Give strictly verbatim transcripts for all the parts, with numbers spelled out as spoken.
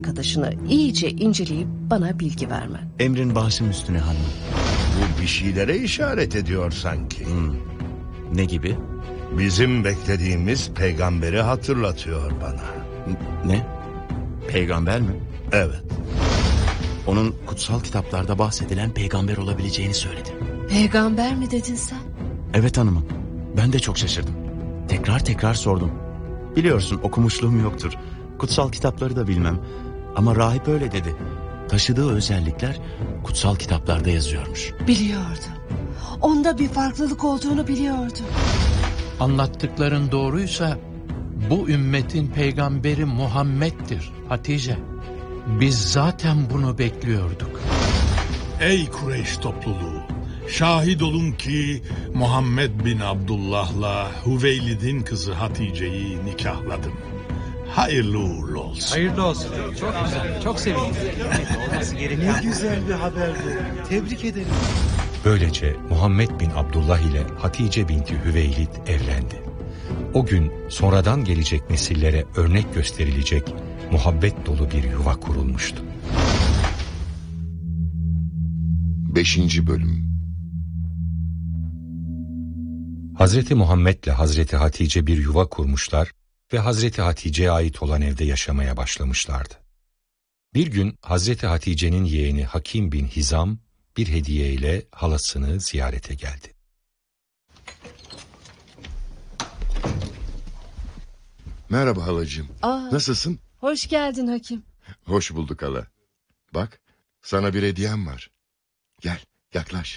arkadaşını iyice inceleyip bana bilgi vermen. Emrin başım üstüne hanım. Bu bir şeylere işaret ediyor sanki. Hmm. Ne gibi? Bizim beklediğimiz peygamberi hatırlatıyor bana. Ne? Peygamber mi? Evet. Onun kutsal kitaplarda bahsedilen peygamber olabileceğini söyledi. Peygamber mi dedin sen? Evet hanımım. Ben de çok şaşırdım. Tekrar tekrar sordum. Biliyorsun okumuşluğum yoktur. Kutsal kitapları da bilmem. Ama rahip öyle dedi. Taşıdığı özellikler kutsal kitaplarda yazıyormuş. Biliyordum. Onda bir farklılık olduğunu biliyordum. Anlattıkların doğruysa bu ümmetin peygamberi Muhammed'dir Hatice. Biz zaten bunu bekliyorduk. Ey Kureyş topluluğu! Şahit olun ki Muhammed bin Abdullah'la Hüveylid'in kızı Hatice'yi nikahladım. Hayırlı uğurlu olsun. Hayırlı olsun. Çok güzel, çok sevindim. Ne güzel bir haberdi. Tebrik ederim. Böylece Muhammed bin Abdullah ile Hatice binti Hüveylid evlendi. O gün sonradan gelecek nesillere örnek gösterilecek muhabbet dolu bir yuva kurulmuştu. Beşinci Bölüm. Hazreti Muhammed ile Hazreti Hatice bir yuva kurmuşlar ve Hazreti Hatice'ye ait olan evde yaşamaya başlamışlardı. Bir gün Hazreti Hatice'nin yeğeni Hakim bin Hizam bir hediye ile halasını ziyarete geldi. Merhaba halacığım. Aa, Nasılsın? Hoş geldin Hakim. Hoş bulduk hala. Bak, sana bir hediyem var. Gel, yaklaş.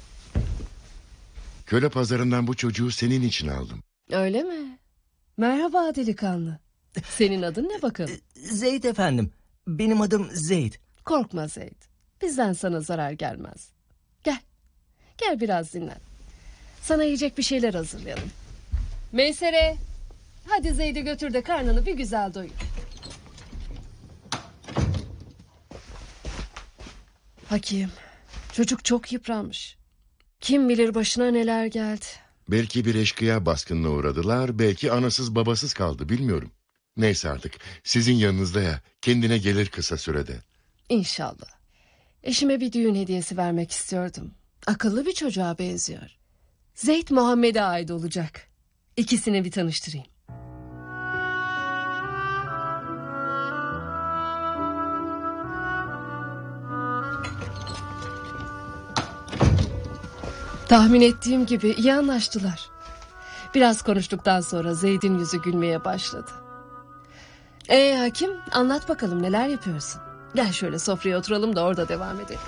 Köle pazarından bu çocuğu senin için aldım. Öyle mi? Merhaba delikanlı. Senin adın ne bakalım? Zeyd efendim. Benim adım Zeyd. Korkma Zeyd. Bizden sana zarar gelmez. Gel. Gel biraz dinlen. Sana yiyecek bir şeyler hazırlayalım. Meysere. Hadi Zeyd'i götür de karnını bir güzel doyur. Hakim. Çocuk çok yıpranmış. Kim bilir başına neler geldi. Belki bir eşkıya baskınına uğradılar, belki anasız babasız kaldı, bilmiyorum. Neyse artık, sizin yanınızda ya, kendine gelir kısa sürede. İnşallah. Eşime bir düğün hediyesi vermek istiyordum. Akıllı bir çocuğa benziyor. Zeyd Muhammed'e ait olacak. İkisini bir tanıştırayım. Tahmin ettiğim gibi iyi anlaştılar. Biraz konuştuktan sonra Zeyd'in yüzü gülmeye başladı. Ee Hakim, anlat bakalım neler yapıyorsun? Gel şöyle sofraya oturalım da orada devam edelim.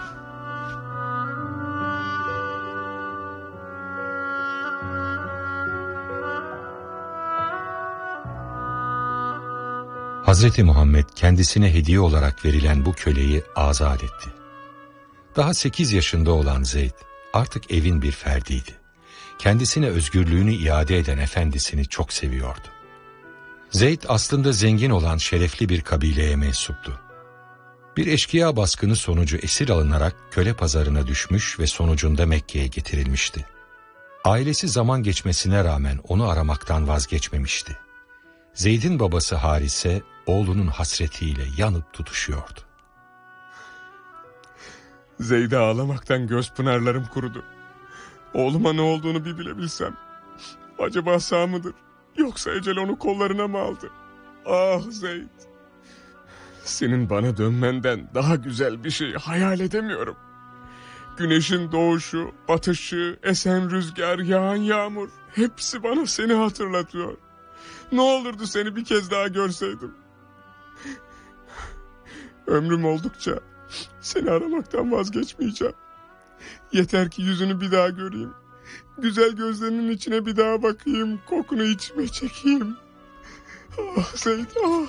Hazreti Muhammed kendisine hediye olarak verilen bu köleyi azat etti. Daha sekiz yaşında olan Zeyd artık evin bir ferdiydi. Kendisine özgürlüğünü iade eden efendisini çok seviyordu. Zeyd aslında zengin olan şerefli bir kabileye mensuptu. Bir eşkıya baskını sonucu esir alınarak köle pazarına düşmüş ve sonucunda Mekke'ye getirilmişti. Ailesi zaman geçmesine rağmen onu aramaktan vazgeçmemişti. Zeyd'in babası Harise oğlunun hasretiyle yanıp tutuşuyordu. Zeyd'e ağlamaktan göz pınarlarım kurudu. Oğluma ne olduğunu bir bilebilsem. Acaba sağ mıdır? Yoksa ecel onu kollarına mı aldı? Ah Zeyd. Senin bana dönmenden daha güzel bir şey hayal edemiyorum. Güneşin doğuşu, batışı, esen rüzgar, yağan yağmur hepsi bana seni hatırlatıyor. Ne olurdu seni bir kez daha görseydim. Ömrüm oldukça seni aramaktan vazgeçmeyeceğim. Yeter ki yüzünü bir daha göreyim. Güzel gözlerinin içine bir daha bakayım. Kokunu içime çekeyim. Ah Zeyd ah.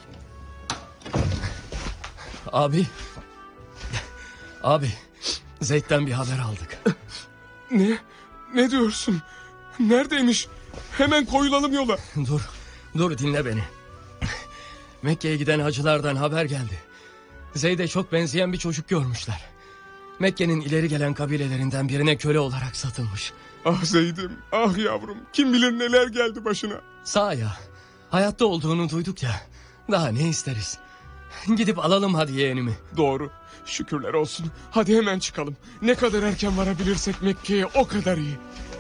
Abi. Abi. Zeyd'den bir haber aldık. Ne? Ne diyorsun? Neredeymiş? Hemen koyulalım yola. Dur. Dur dinle beni. Mekke'ye giden hacılardan haber geldi. Zeyd'e çok benzeyen bir çocuk görmüşler. Mekke'nin ileri gelen kabilelerinden birine köle olarak satılmış. Ah Zeyd'im, ah yavrum. Kim bilir neler geldi başına. Sağ ya. Hayatta olduğunu duyduk ya. Daha ne isteriz? Gidip alalım hadi yeğenimi. Doğru. Şükürler olsun. Hadi hemen çıkalım. Ne kadar erken varabilirsek Mekke'ye o kadar iyi.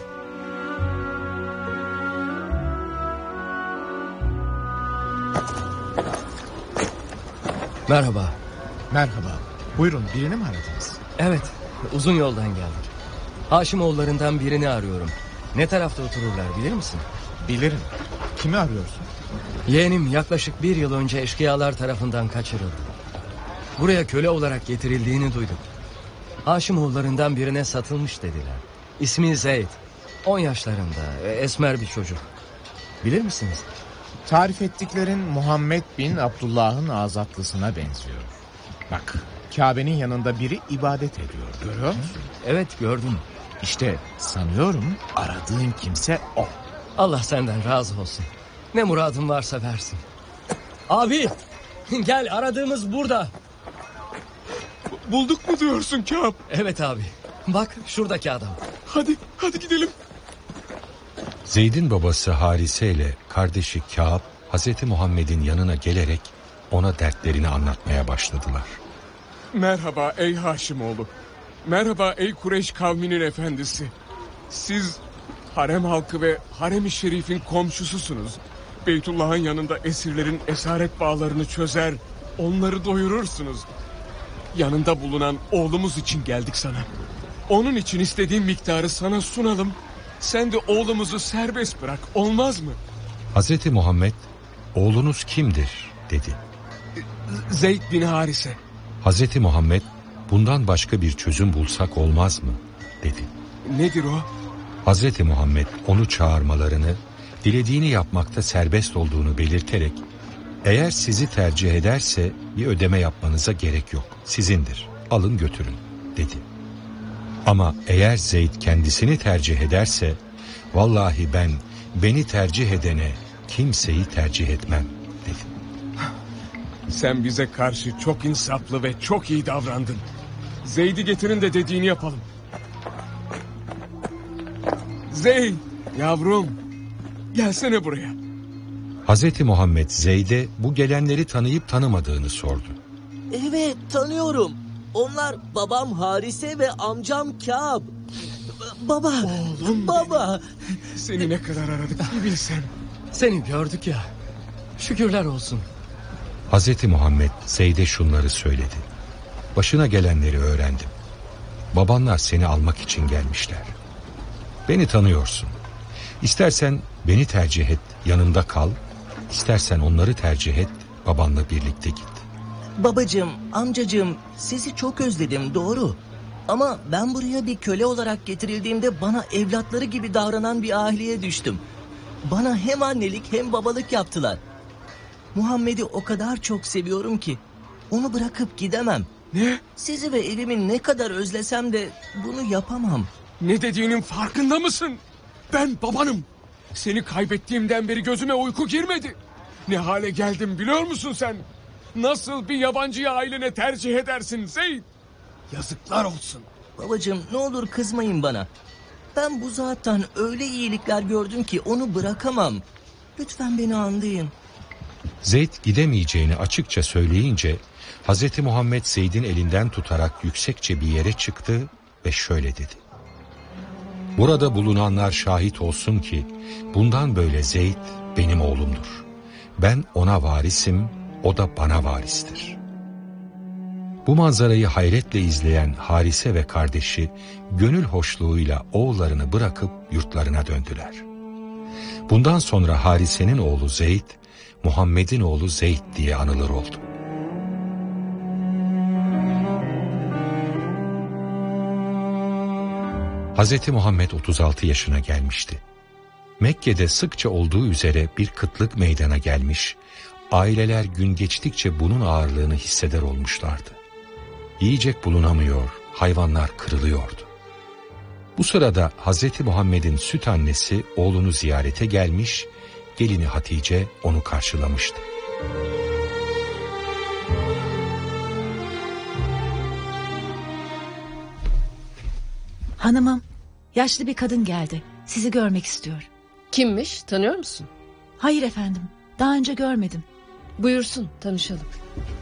Merhaba. Merhaba. Buyurun, birini mi aradınız? Evet, uzun yoldan geldik. Haşimoğullarından birini arıyorum. Ne tarafta otururlar bilir misin? Bilirim. Kimi arıyorsun? Yeğenim yaklaşık bir yıl önce eşkıyalar tarafından kaçırıldı. Buraya köle olarak getirildiğini duyduk. Haşimoğullarından birine satılmış dediler. İsmi Zeyd. On yaşlarında, esmer bir çocuk. Bilir misiniz? Tarif ettiklerin Muhammed bin Abdullah'ın azatlısına benziyor. Bak, Kabe'nin yanında biri ibadet ediyor, görüyor musun? Evet, gördüm. İşte sanıyorum aradığın kimse o. Allah senden razı olsun. Ne muradın varsa versin. Abi, gel, aradığımız burada. Bulduk mu diyorsun Kâb? Evet abi. Bak şuradaki adam. Hadi, hadi gidelim. Zeyd'in babası Harise ile kardeşi Kâb, Hazreti Muhammed'in yanına gelerek ona dertlerini anlatmaya başladılar. Merhaba ey Haşimoğlu. Merhaba ey Kureyş kavminin efendisi. Siz harem halkı ve harem-i şerifin komşususunuz. Beytullah'ın yanında esirlerin esaret bağlarını çözer, onları doyurursunuz. Yanında bulunan oğlumuz için geldik sana. Onun için istediğin miktarı sana sunalım. Sen de oğlumuzu serbest bırak, olmaz mı? Hazreti Muhammed, oğlunuz kimdir dedi. Zeyd bin Harise. Hazreti Muhammed, bundan başka bir çözüm bulsak olmaz mı dedi. Nedir o? Hazreti Muhammed onu çağırmalarını, dilediğini yapmakta serbest olduğunu belirterek, eğer sizi tercih ederse bir ödeme yapmanıza gerek yok, sizindir, alın götürün dedi. Ama eğer Zeyd kendisini tercih ederse, vallahi ben beni tercih edene kimseyi tercih etmem dedi. Sen bize karşı çok insaflı ve çok iyi davrandın. Zeyd'i getirin de dediğini yapalım. Zeyd, yavrum, gelsene buraya. Hazreti Muhammed Zeyd'e bu gelenleri tanıyıp tanımadığını sordu. Evet, tanıyorum. Onlar babam Harise ve amcam Kâb. Baba, Oğlum baba. Seni ne kadar aradık bir bilsen. Seni gördük ya. Şükürler olsun. Hazreti Muhammed Zeyd'e şunları söyledi. Başına gelenleri öğrendim. Babanlar seni almak için gelmişler. Beni tanıyorsun. İstersen beni tercih et, yanımda kal. İstersen onları tercih et, babanla birlikte git. Babacığım, amcacığım, sizi çok özledim, doğru. Ama ben buraya bir köle olarak getirildiğimde bana evlatları gibi davranan bir aileye düştüm. Bana hem annelik hem babalık yaptılar. Muhammed'i o kadar çok seviyorum ki onu bırakıp gidemem. Ne? Sizi ve evimi ne kadar özlesem de bunu yapamam. Ne dediğinin farkında mısın? Ben babanım. Seni kaybettiğimden beri gözüme uyku girmedi. Ne hale geldim biliyor musun sen? Nasıl bir yabancıyı ailene tercih edersin Zeyd? Yazıklar olsun. Babacığım, ne olur kızmayın bana. Ben bu zattan öyle iyilikler gördüm ki onu bırakamam. Lütfen beni anlayın. Zeyd gidemeyeceğini açıkça söyleyince Hazreti Muhammed Zeyd'in elinden tutarak yüksekçe bir yere çıktı ve şöyle dedi. Burada bulunanlar şahit olsun ki bundan böyle Zeyd benim oğlumdur. Ben ona varisim, o da bana varistir. Bu manzarayı hayretle izleyen Harise ve kardeşi gönül hoşluğuyla oğullarını bırakıp yurtlarına döndüler. Bundan sonra Harise'nin oğlu Zeyd, Muhammed'in oğlu Zeyd diye anılır oldu. Hazreti Muhammed otuz altı yaşına gelmişti. Mekke'de sıkça olduğu üzere bir kıtlık meydana gelmiş, aileler gün geçtikçe bunun ağırlığını hisseder olmuşlardı. Yiyecek bulunamıyor, hayvanlar kırılıyordu. Bu sırada Hazreti Muhammed'in süt annesi oğlunu ziyarete gelmiş, gelini Hatice onu karşılamıştı. Hanımım, yaşlı bir kadın geldi. Sizi görmek istiyor. Kimmiş, tanıyor musun? Hayır efendim, daha önce görmedim. Buyursun, tanışalım.